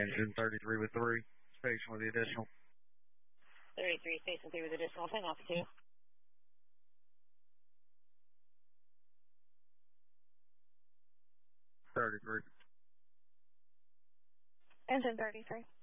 Engine 33 with 3, station with the additional. 33, station 3 with additional, 10 altitude. Thirty-three. Engine 33.